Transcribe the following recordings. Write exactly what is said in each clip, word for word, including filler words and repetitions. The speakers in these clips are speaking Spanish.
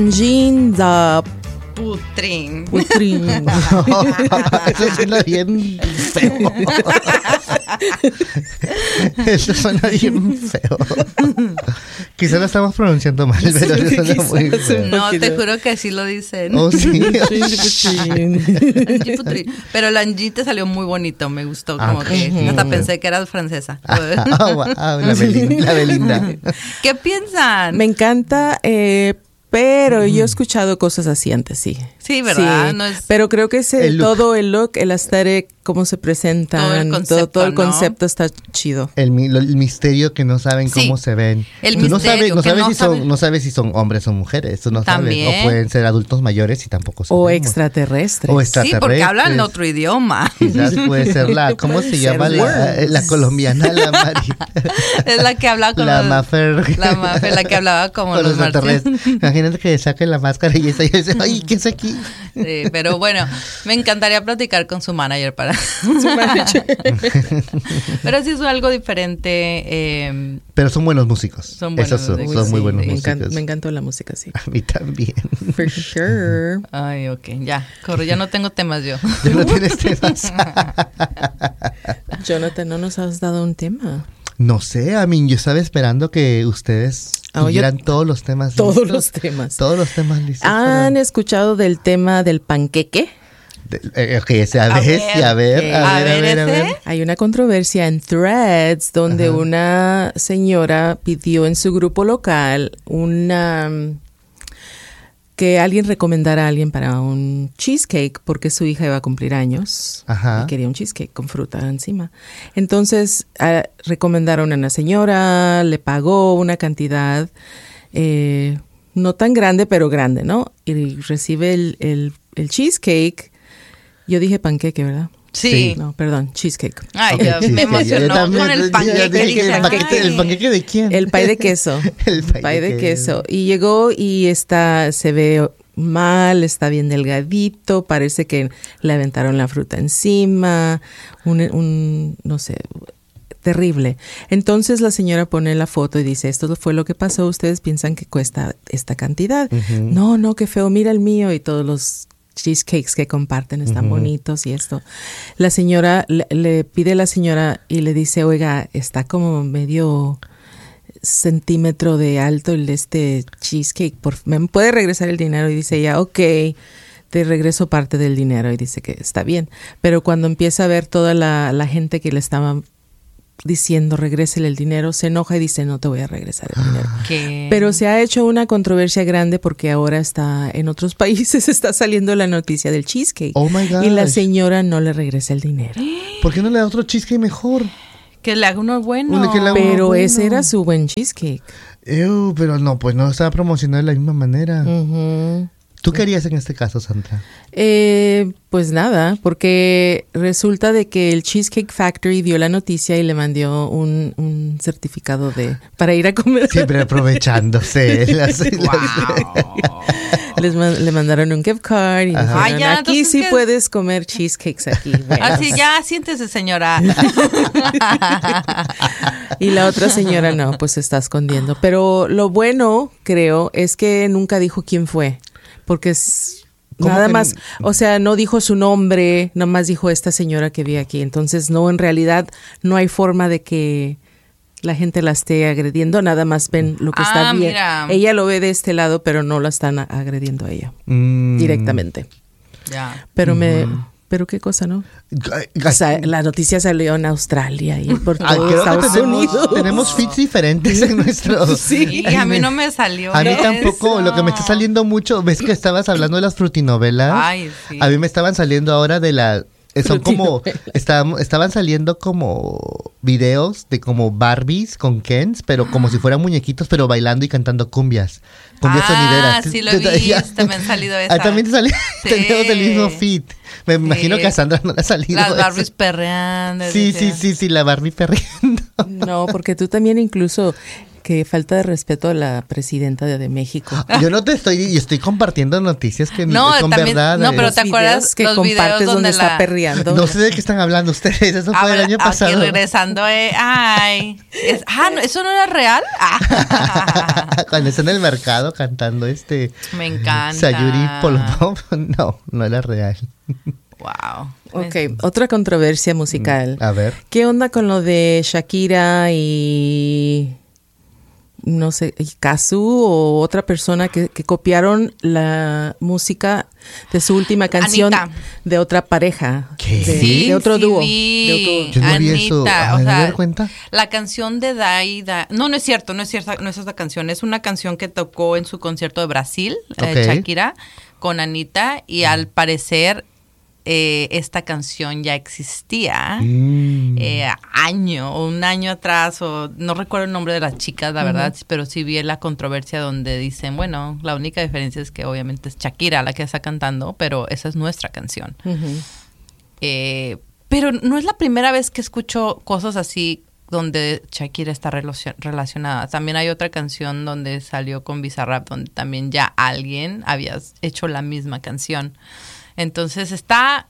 Jean da Putrín. Putrín. Eso suena bien feo. Eso suena bien feo. Quizá lo estamos pronunciando mal, pero eso suena muy feo. No, te juro que así lo dicen. Oh, sí. Angie Putrín. Pero la Angie te salió muy bonito, me gustó. Como Ah, que uh-huh. hasta pensé que eras francesa. Oh, wow, la Belinda. La Belinda. ¿Qué piensan? Me encanta, eh, pero yo he escuchado cosas así antes, sí. Sí, ¿verdad? Sí, No es... pero creo que ese, El look. todo el look, el aesthetic, cómo se presentan, Todo el concepto, todo, todo el ¿no? concepto está chido. El, mi- lo- el misterio que no saben Sí. cómo se ven. El Tú no misterio sabes, no que sabes no si son, sabe- no sabes si son hombres o mujeres. Tú no También. sabes. O pueden ser adultos mayores y tampoco sabemos. O extraterrestres. O Sí, extraterrestres. porque hablan otro idioma. Quizás puede ser la, ¿cómo Puede se ser llama la, words. la colombiana, la Mari? Es la que hablaba con La los... Maffer. La Maffer, la que hablaba como Con los los marcianos. extraterrestres. Imagínate que saquen la máscara y esa y dice, ay, ¿qué es aquí? Sí, pero bueno, me encantaría platicar con su manager para... Pero sí es algo diferente. Eh, Pero son buenos músicos. Son buenos Esos son, músicos, son sí, muy buenos me, músicos. encan- me encantó la música, sí. A mí también. For sure. ay, ok, ya, corro, ya no tengo temas yo. Ya no tienes temas. Jonathan, no nos has dado un tema. No sé, a mí yo estaba esperando que ustedes Ah, yo- tuvieran todos los temas Todos listos. los temas. Todos los temas listos. ¿Han para- escuchado del tema del panqueque? de- eh, ok, ese, a, A ver, ver, sí, a ver, eh, a a ver, a ver, ver, a ese. ver. Hay una controversia en Threads donde Ajá. una señora pidió en su grupo local una mm, que alguien recomendara a alguien para un cheesecake porque su hija iba a cumplir años Ajá. y quería un cheesecake con fruta encima. Entonces ah, recomendaron a una señora, le pagó una cantidad eh, no tan grande, pero grande, ¿no? Y recibe el, el, el cheesecake. Yo dije panqueque, ¿verdad? Sí. No, perdón, cheesecake. Ay, Ok, ya sí, me sí, yo emocionó también, con yo el panqueque. dije que dije, el, ay. paquete, ¿El panqueque de quién? El pay de queso. El pay pay de de queso. queso. Y llegó y está, se ve mal, está bien delgadito, parece que le aventaron la fruta encima, un, un no sé, terrible. Entonces la señora pone la foto y dice, esto fue lo que pasó, ustedes piensan que cuesta esta cantidad. Ujú. No, no, qué feo, mira el mío y todos los cheesecakes que comparten están Ujú. bonitos y esto. La señora, le, le pide a la señora y le dice, oiga, está como medio centímetro de alto el este cheesecake, por, ¿me puede regresar el dinero? Y dice ella, ok, te regreso parte del dinero y dice que está bien. Pero cuando empieza a ver toda la, la gente que le estaba diciendo regrésele el dinero, se enoja y dice no te voy a regresar el dinero. ¿Qué? Pero se ha hecho una controversia grande porque ahora está en otros países está saliendo la noticia del cheesecake. Oh my God. Y la señora no le regresa el dinero. ¿Por qué no le da otro cheesecake mejor? Que le haga uno bueno. Uno que le haga- Pero bueno. ese era su buen cheesecake. Ew, pero no, pues no estaba promocionado de la misma manera. Ujú. ¿Tú qué harías en este caso, Sandra? Eh, pues nada, porque resulta de que el Cheesecake Factory dio la noticia y le mandó un, un certificado de para ir a comer. Siempre aprovechándose. Las- Wow. Les ma- le mandaron un gift card y Ajá. dijeron, Ah, ya, aquí entonces, sí ¿qué? puedes comer cheesecakes aquí. Bueno. Así ya, siéntese, señora. Y la otra señora no, pues se está escondiendo. Pero lo bueno, creo, es que nunca dijo quién fue. Porque es ¿Cómo nada que más, no? o sea, no dijo su nombre, nada más dijo esta señora que vi aquí. Entonces, no, en realidad, no hay forma de que la gente la esté agrediendo, nada más ven lo que Ah, está bien. mira. Ella lo ve de este lado, pero no la están a- agrediendo a ella Mm. directamente. Ya. Pero me, pero qué cosa, ¿no? O sea, la noticia salió en Australia y por Ay, todo creo Estados que tenemos, Unidos. tenemos feeds diferentes en nuestro... Sí, a mí no me salió. A mí eso. tampoco, lo que me está saliendo mucho, ves que estabas hablando de las frutinovelas. Ay, sí. A mí me estaban saliendo ahora de la... eh, Son como, Frutinovelas. estaban, estaban saliendo como videos de como Barbies con Kens, pero como si fueran muñequitos, pero bailando y cantando cumbias. Cumbias Ah, sonideras. sí lo he visto, me han salido Ah, esas. también te salió, Sí. tenemos el mismo feed. Me imagino que a Sandra no le ha salido Las eso. Barbies perreando. Sí, sí, decía. sí, sí, la Barbie perreando. No, porque tú también incluso que falta de respeto a la presidenta de, de México. Yo no te estoy, y estoy compartiendo noticias que No, son también- verdad. no, pero Los ¿te acuerdas videos que los videos compartes donde, donde está la- perreando? No sé de qué están hablando ustedes, eso fue el Ahora, año aquí pasado. regresando, eh, ay. Es- ah, no, ¿eso no era real? Ah. Cuando está en el mercado cantando este Me encanta. Sayuri Polopop, no, no era real. Wow. Ok, otra controversia musical. A ver. ¿Qué onda con lo de Shakira y no sé, y Kazu o otra persona que, que copiaron la música de su última canción Anita. de otra pareja? ¿Qué? De, Sí, de otro sí dúo. vi. de otro- Yo no vi eso. Anita, A o ver, sea, a ver, cuenta. La canción de Dai, Da- no, no es cierto, no es cierta, no es esa canción, es una canción que tocó en su concierto de Brasil, eh, Ok. Shakira, con Anita, y al parecer eh, esta canción ya existía. Mm. eh, año o un año atrás, o no recuerdo el nombre de las chicas, la verdad, pero sí vi la controversia donde dicen, bueno, la única diferencia es que obviamente es Shakira la que está cantando, pero esa es nuestra canción. Ujú. Eh, pero no es la primera vez que escucho cosas así donde Shakira está relacion- relacionada. También hay otra canción donde salió con Bizarrap, donde también ya alguien había hecho la misma canción. Entonces está,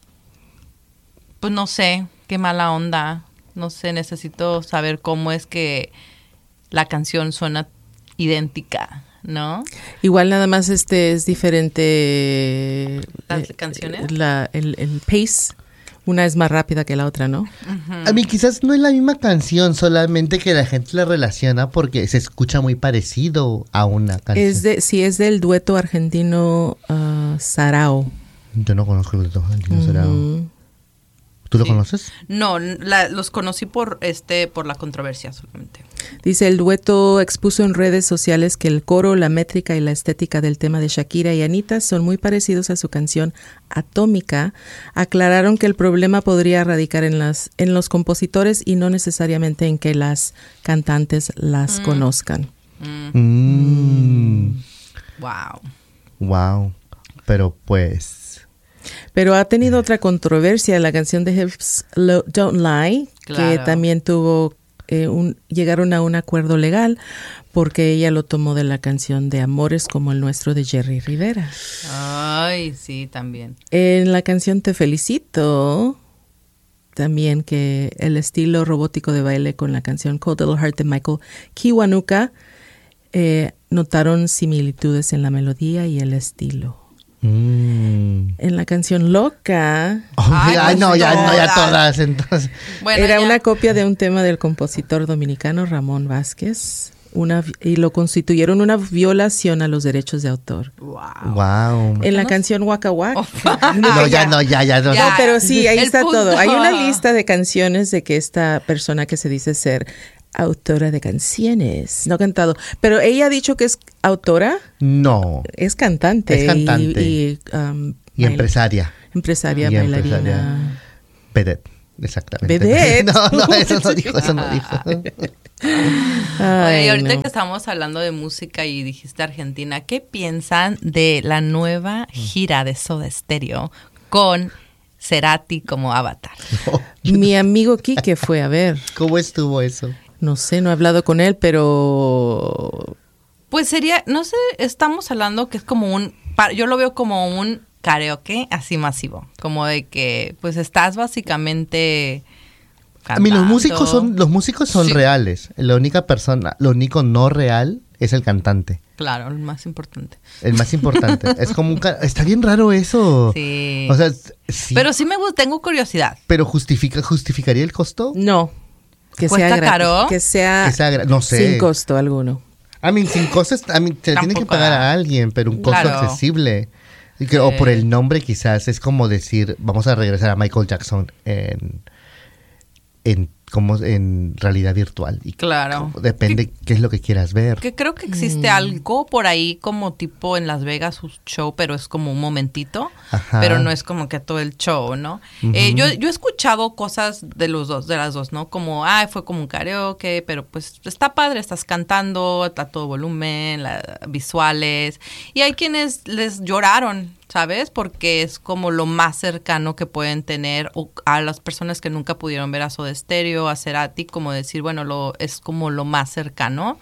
pues no sé, qué mala onda. No sé, necesito saber cómo es que la canción suena idéntica, ¿no? Igual nada más este es diferente. ¿Las eh, canciones? la- el, el pace. Una es más rápida que la otra, ¿no? A mí quizás no es la misma canción, solamente que la gente la relaciona porque se escucha muy parecido a una canción. Es de, sí, es del dueto argentino ah, Sarao. Yo no conozco el de Argentino Sarao. Ujú. ¿Tú lo Sí. conoces? No, la- los conocí por este por la controversia solamente. Dice, el dueto expuso en redes sociales que el coro, la métrica y la estética del tema de Shakira y Anita son muy parecidos a su canción Atómica. Aclararon que el problema podría radicar en las en los compositores y no necesariamente en que las cantantes las conozcan. Mm. Wow. Wow. Pero pues... Pero ha tenido otra controversia la canción de Hips Lo- Don't Lie, que Claro. también tuvo eh, un llegaron a un acuerdo legal porque ella lo tomó de la canción de Amores como el nuestro de Jerry Rivera. Ay, sí, también. En la canción Te Felicito, también que el estilo robótico de baile con la canción Cold Little Heart de Michael Kiwanuka, eh, notaron similitudes en la melodía y el estilo. Mm. En la canción Loca, Ay, Ay, ay, no, ya, no, ya todas. todas, entonces. Bueno, era ya. una copia de un tema del compositor dominicano Ramón Vázquez, una, y lo constituyeron una violación a los derechos de autor. Wow. Wow. En la canción Waka Waka. No, ya, no, ya, ya. No, Ya. No, pero sí, ahí El está punto. todo. Hay una lista de canciones de que esta persona que se dice ser autora de canciones, no ha cantado, pero ella ha dicho que es autora, no. es cantante. Es cantante. Y, y, um, Y bail- empresaria. empresaria, Y bailarina. empresaria. Vedette, exactamente. Vedette. No, no, eso no dijo, eso no dijo. Ay, Oye, y ahorita no. que estamos hablando de música y dijiste Argentina, ¿qué piensan de la nueva gira de Soda Stereo con Cerati como Avatar? Mi amigo Quique fue a ver. ¿Cómo estuvo eso? No sé, no he hablado con él, pero Pues sería, no sé, estamos hablando que es como un, pa- yo lo veo como un karaoke así masivo, como de que pues estás básicamente A mí los cantando. músicos son, los músicos son Sí. reales. La única persona, lo único no real es el cantante. Claro, el más importante. El más importante. Es como un ca- está bien raro eso. Sí. O sea, sí. Pero sí me gusta, tengo curiosidad. pero justifica, justificaría el costo. no. Que ¿Cuesta sea gratis, caro? que sea Que sea gra- no sé. sin costo alguno. A mí, sin costos, a mí se tiene que Tampoco, pagar ah. a alguien, pero un costo Claro. accesible. Y que- O por el nombre quizás, es como decir, vamos a regresar a Michael Jackson en, en, como en realidad virtual. Y Claro. como- depende qué es lo que quieras ver. Que creo que existe Mm. algo por ahí como tipo en Las Vegas, un show, pero es como un momentito, Ajá. pero no es como que todo el show, ¿no? Eh, yo, yo he escuchado cosas de los dos, de las dos, ¿no? Como, ah, fue como un karaoke, pero pues está padre, estás cantando, está todo volumen, la- visuales, y hay quienes les lloraron, ¿sabes? Porque es como lo más cercano que pueden tener o a las personas que nunca pudieron ver a Soda Stereo, a Cerati, como decir, bueno, lo, es como lo más cercano.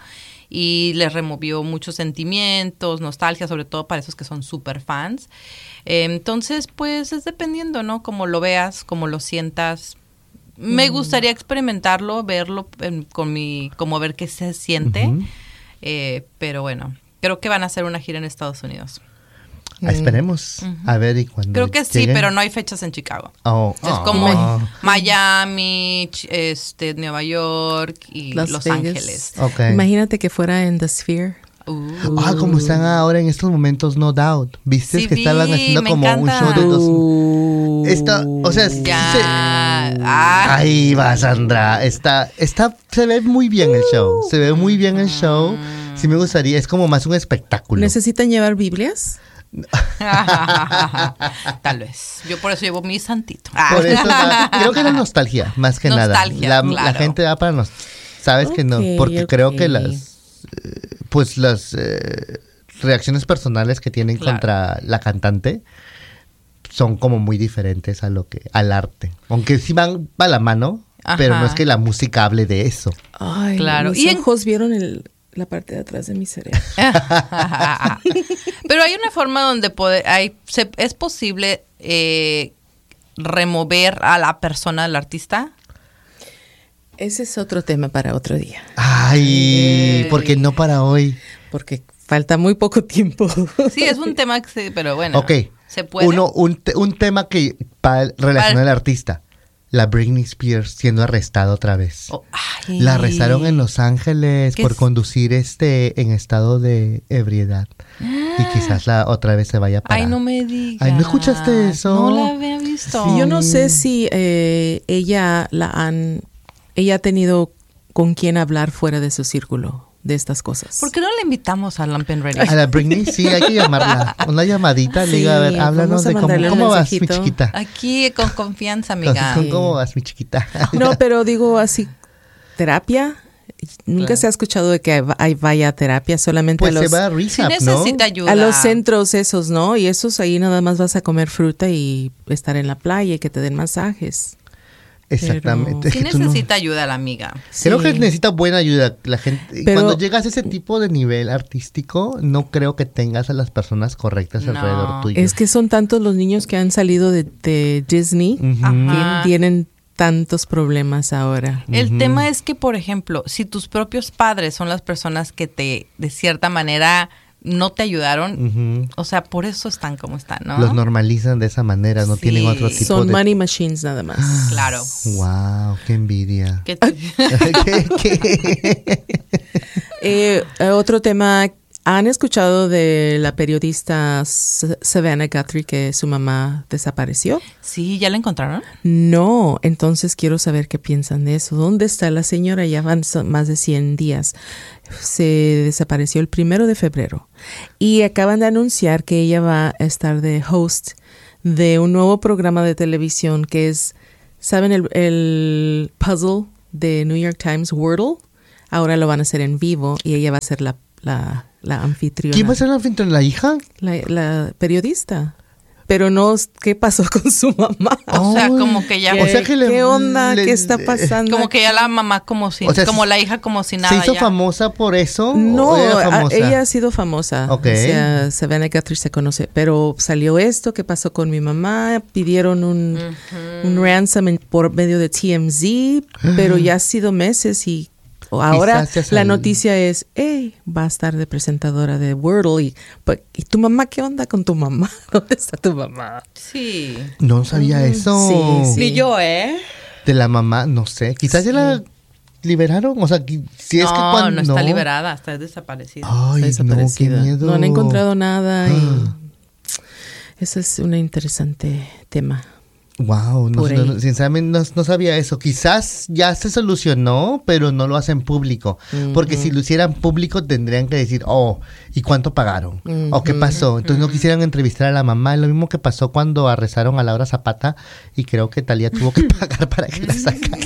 y les removió muchos sentimientos, nostalgia, sobre todo para esos que son súper fans. Eh, entonces, pues es dependiendo, ¿no? Como lo veas, como lo sientas. Me gustaría experimentarlo, verlo en, con mi, como ver qué se siente. Uh-huh. Eh, pero bueno, creo que van a hacer una gira en Estados Unidos. Ah, esperemos. Uh-huh. A ver y cuando creo que lleguen. Sí, pero no hay fechas en Chicago. Oh, es oh, como oh. Miami, este, Nueva York y Las Los Vegas. Ángeles. Okay. Imagínate que fuera en The Sphere. Uh. Ah, como están ahora en estos momentos, No Doubt. ¿Viste sí, que vi, estaban haciendo como encanta. un show de dos? Uh. Está, o sea, ya. Se, ah. ahí va Sandra. Está, está, se ve muy bien el show. Se ve muy bien el show. Sí me gustaría. Es como más un espectáculo. ¿Necesitan llevar Biblias? Tal vez. Yo por eso llevo mi santito. Por eso la, creo que la nostalgia, más que nostalgia, nada. La, claro. la gente va para nos, sabes okay, que no, porque okay. creo que las, eh, pues las eh, reacciones personales que tienen claro. contra la cantante son como muy diferentes a lo que, al arte, aunque sí van a la mano, ajá. pero no es que la música hable de eso. Ay, claro. Mis y ojos en... vieron el la parte de atrás de mi cerebro. Pero hay una forma donde poder, hay, se, es posible eh, remover a la persona del artista. Ese es otro tema para otro día. Ay, ¿por qué no para hoy? Porque falta muy poco tiempo. Sí, es un tema que se, pero bueno. Ok. Se puede. Uno, un, te, un tema que para relacionar al artista. La Britney Spears siendo arrestada otra vez. Oh, ay. La arrestaron en Los Ángeles por es? conducir este en estado de ebriedad. Ah. Y quizás la otra vez se vaya para... Ay, no me digas. Ay, ¿no escuchaste eso? No la había visto. Sí. Yo no sé si eh, ella la han... Ella ha tenido con quién hablar fuera de su círculo de estas cosas. ¿Por qué no la invitamos a Lamp and Ready? A la Britney, sí, hay que llamarla. Una llamadita, sí, le diga, a ver, háblanos de cómo, cómo vas, mi chiquita. Aquí con confianza, amiga. Con, sí. ¿Cómo vas, mi chiquita? No, pero digo así, terapia. Nunca claro. se ha escuchado de que hay, vaya a terapia, solamente pues a los... se va a rehab, sí necesita ¿no? ayuda. A los centros esos, ¿no? Y esos ahí nada más vas a comer fruta y estar en la playa y que te den masajes. Exactamente. Pero sí necesita no... ayuda la amiga. Creo sí. que necesita buena ayuda la gente. Pero, cuando llegas a ese tipo de nivel artístico, no creo que tengas a las personas correctas no. alrededor tuyo. Es que son tantos los niños que han salido de, de Disney uh-huh. que tienen tantos problemas ahora. El uh-huh. tema es que, por ejemplo, si tus propios padres son las personas que te, de cierta manera... no te ayudaron, uh-huh. o sea, por eso están como están, ¿no? Los normalizan de esa manera, no sí. tienen otro tipo Son de... Son money machines nada más. Claro. Wow, qué envidia. ¿Qué te... ¿Qué, qué? eh, otro tema, ¿han escuchado de la periodista Savannah Guthrie que su mamá desapareció? Sí, ¿ya la encontraron? No, entonces quiero saber qué piensan de eso. ¿Dónde está la señora? Ya van más de cien días. Se desapareció el primero de febrero y acaban de anunciar que ella va a estar de host de un nuevo programa de televisión que es, ¿saben el, el puzzle de New York Times, Wordle? Ahora lo van a hacer en vivo y ella va a ser la, la, la anfitriona. ¿Quién va a ser la anfitriona? ¿La hija? La, la periodista. Pero no, ¿qué pasó con su mamá? O sea, como que ya... ¿Qué, o sea que le, ¿qué onda? Le, ¿Qué está pasando? Como que ya la mamá como si... O sea, como la hija como si nada ¿Se hizo ya? famosa por eso? No, era famosa? A, ella ha sido famosa. Okay. O sea, Savannah Guthrie se conoce. Pero salió esto, ¿qué pasó con mi mamá? Pidieron un, uh-huh. un ransom en, por medio de T M Z, pero ya ha sido meses y... Ahora la noticia es, hey, va a estar de presentadora de Wordle. Y, ¿y tu mamá qué onda con tu mamá? ¿Dónde está tu mamá? Sí. No sabía uh, eso. Sí, sí. Ni yo, ¿eh? De la mamá, no sé. Quizás sí. ya la liberaron. O sea, si no, es que cuando... No, está no. liberada, está desaparecida. Ay, está desaparecida. No, qué miedo. No han encontrado nada. Ah. Y ese es un interesante tema. Wow, no, no, sinceramente no, no sabía eso. Quizás ya se solucionó, pero no lo hacen público. Uh-huh. Porque si lo hicieran público tendrían que decir, oh, ¿y cuánto pagaron? Uh-huh. ¿O qué pasó? Entonces uh-huh. no quisieran entrevistar a la mamá. Lo mismo que pasó cuando arrestaron a Laura Zapata y creo que Thalía tuvo que pagar para que la sacaran.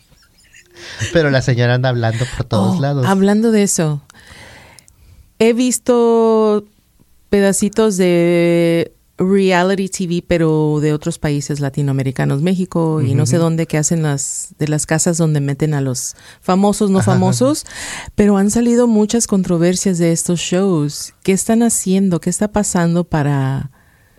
Pero la señora anda hablando por todos oh, lados. Hablando de eso, he visto pedacitos de reality T V, pero de otros países latinoamericanos, México uh-huh. y no sé dónde, que hacen las de las casas donde meten a los famosos, no ajá, famosos, ajá. pero han salido muchas controversias de estos shows. ¿Qué están haciendo? ¿Qué está pasando para,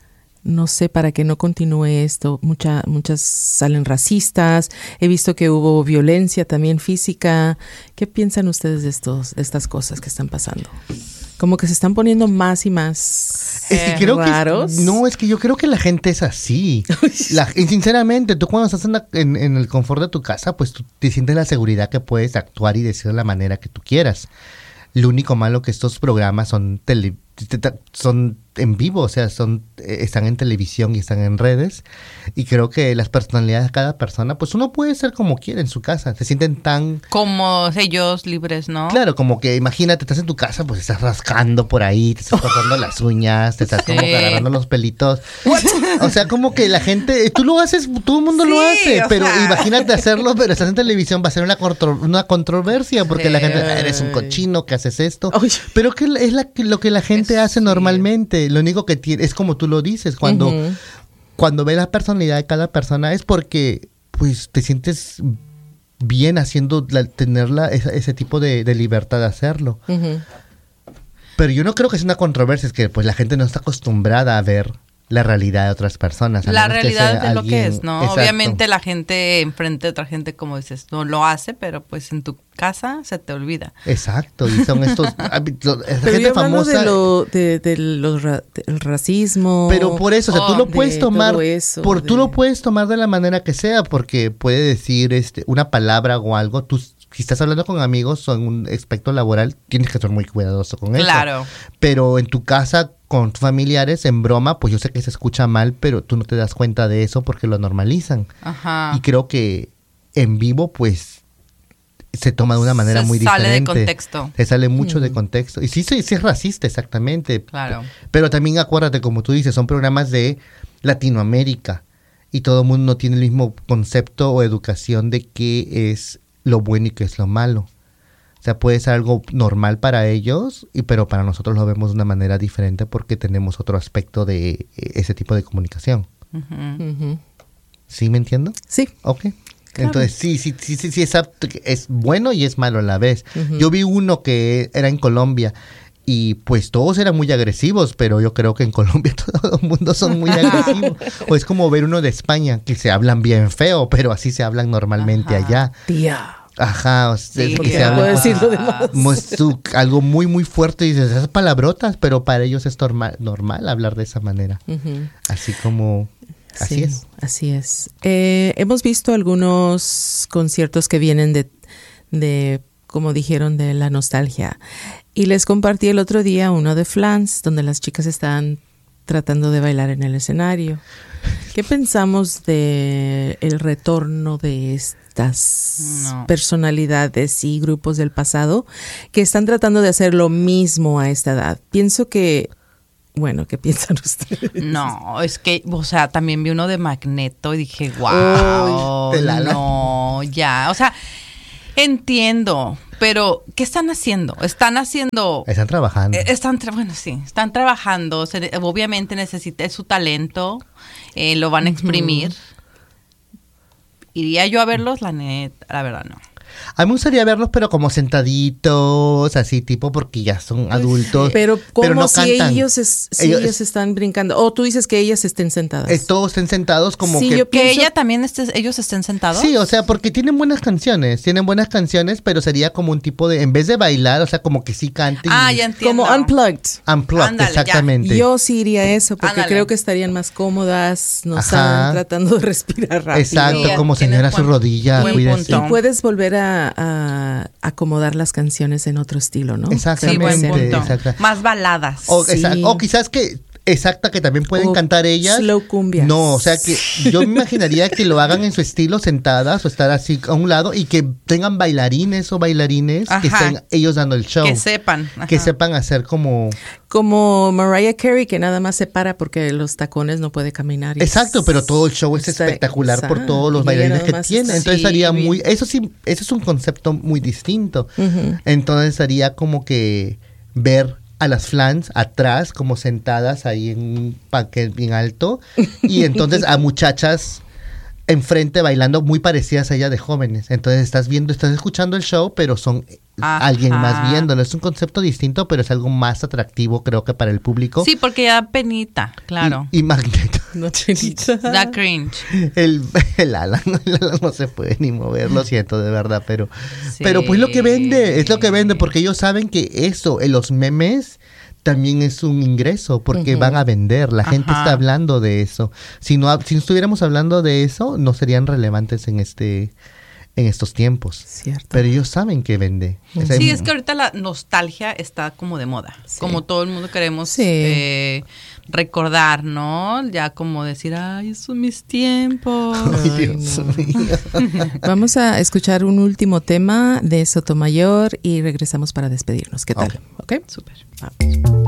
no sé, para que no continúe esto? Mucha, muchas salen racistas. He visto que hubo violencia también física. ¿Qué piensan ustedes de estos, de estas cosas que están pasando? Como que se están poniendo más y más es que creo raros. Que, no, es que yo creo que la gente es así. La, y sinceramente, tú cuando estás en, la, en, en el confort de tu casa, pues tú te sientes la seguridad que puedes actuar y decir de la manera que tú quieras. Lo único malo que estos programas son tele, son en vivo, o sea, son están en televisión y están en redes. Y creo que las personalidades de cada persona, pues uno puede ser como quiera en su casa. Se sienten tan... como ellos libres, ¿no? Claro, como que imagínate, estás en tu casa, pues estás rascando por ahí, te estás cortando las uñas, te estás sí. como que agarrando los pelitos. What? O sea, como que la gente, tú lo haces, todo el mundo sí, lo hace, pero sea... imagínate hacerlo, pero estás en televisión, va a ser una, contro, una controversia, porque sí. la gente, ah, eres un cochino, que haces esto. Oye. Pero que es la, lo que la gente es, hace sí. normalmente. Lo único que tiene, es como tú lo dices, cuando, uh-huh. cuando ves la personalidad de cada persona es porque pues te sientes bien haciendo, la, tener la, ese, ese tipo de, de libertad de hacerlo. Uh-huh. Pero yo no creo que sea una controversia, es que pues la gente no está acostumbrada a ver la realidad de otras personas. La realidad de lo que es, ¿no? Exacto. Obviamente la gente enfrente de otra gente, como dices, no lo hace, pero pues en tu casa se te olvida. Exacto, y son estos... pero gente yo famosa... de lo, de, de los ra, del racismo... Pero por eso, o sea, oh, tú lo puedes tomar... Eso, por, de... Tú lo puedes tomar de la manera que sea, porque puede decir este una palabra o algo, tú... Si estás hablando con amigos o en un aspecto laboral, tienes que ser muy cuidadoso con eso. Claro. Pero en tu casa, con tus familiares, en broma, pues yo sé que se escucha mal, pero tú no te das cuenta de eso porque lo normalizan. Ajá. Y creo que en vivo, pues, se toma de una manera se muy diferente. Se sale de contexto. Se sale mucho mm. de contexto. Y sí, sí, sí es racista, exactamente. Claro. Pero también acuérdate, como tú dices, son programas de Latinoamérica. Y todo el mundo no tiene el mismo concepto o educación de qué es lo bueno y qué es lo malo. O sea, puede ser algo normal para ellos, y pero para nosotros lo vemos de una manera diferente porque tenemos otro aspecto de ese tipo de comunicación. Uh-huh. Uh-huh. ¿Sí me entiendo? Sí. Ok. Claro. Entonces, sí, sí, sí, sí, sí es, es bueno y es malo a la vez. Uh-huh. Yo vi uno que era en Colombia y pues todos eran muy agresivos, pero yo creo que en Colombia todo el mundo son muy agresivos. O es como ver uno de España, que se hablan bien feo, pero así se hablan normalmente Ajá. allá. Tía. Ajá, o sea, sí, es que se habla decirlo de más. Algo muy, muy fuerte, y dices, esas palabrotas, pero para ellos es normal, normal hablar de esa manera. Uh-huh. Así como, así sí, es. Así es. Eh, hemos visto algunos conciertos que vienen de, de, como dijeron, de la nostalgia. Y les compartí el otro día uno de Flans, donde las chicas estaban tratando de bailar en el escenario. ¿Qué pensamos de el retorno de estas no. personalidades y grupos del pasado que están tratando de hacer lo mismo a esta edad? Pienso que, bueno, ¿qué piensan ustedes? No, es que, o sea, también vi uno de Magneto y dije, wow, oh, no, ya, o sea, entiendo, pero ¿qué están haciendo? Están haciendo... Están trabajando. Están, bueno, sí, están trabajando. Se, obviamente necesita su talento, eh, lo van a exprimir. Uh-huh. ¿Iría yo a verlos? La neta, la verdad no. A mí me gustaría verlos, pero como sentaditos, así tipo, porque ya son adultos. Pero como pero no si cantan. ellos, es, si ellos, ellos están brincando. O tú dices que ellas estén sentadas. Eh, todos estén sentados como sí, que... Yo que pienso... ella también esté, ellos estén sentados. Sí, o sea, porque tienen buenas canciones. Tienen buenas canciones, pero sería como un tipo de... En vez de bailar, o sea, como que sí canten. Ah, ya entiendo. Como unplugged. Unplugged, Ándale, exactamente. Ya. Yo sí iría a eso, porque Ándale. creo que estarían más cómodas, no están tratando de respirar rápido. Exacto, sí, como señora su rodilla. Cuídese. Y puedes volver a, a acomodar las canciones en otro estilo, ¿no? Exactamente. Sí, buen punto. Exacta. Más baladas. O, sí. o quizás que... Exacta, que también pueden o cantar ellas. Slow cumbias. No, o sea que yo me imaginaría que lo hagan en su estilo, sentadas o estar así a un lado, y que tengan bailarines o bailarines Ajá. que estén ellos dando el show. Que sepan. Ajá. Que sepan hacer como... Como Mariah Carey, que nada más se para porque los tacones no puede caminar. Exacto, pero todo el show es está, espectacular exacto. por todos los bailarines que tiene. Entonces sí, sería bien. muy... Eso sí, eso es un concepto muy distinto. Uh-huh. Entonces sería como que ver a las flans atrás, como sentadas ahí en un panque bien alto, y entonces a muchachas enfrente bailando muy parecidas a ella de jóvenes. Entonces estás viendo, estás escuchando el show, pero son Ajá. alguien más viéndolo. Es un concepto distinto, pero es algo más atractivo, creo que para el público. Sí, porque ya da penita, claro. Y, y Magneto. No, chinita. Da cringe. El, el Alan, el Alan no se puede ni mover, lo siento de verdad, pero, sí. pero pues lo que vende, es lo que vende, porque ellos saben que eso, en los memes, también es un ingreso porque uh-huh. van a vender, la Ajá. gente está hablando de eso. Si no, si no estuviéramos hablando de eso, no serían relevantes en este en estos tiempos. Cierto. Pero ellos saben que vende. Uh-huh. Sí, es, es que ahorita la nostalgia está como de moda. Sí. Como todo el mundo queremos sí. eh, recordar, ¿no? Ya como decir, ay, esos son mis tiempos. Ay, Dios no. mío. Vamos a escuchar un último tema de Sotomayor y regresamos para despedirnos. ¿Qué tal? Ok. ¿Okay? Súper. Vamos.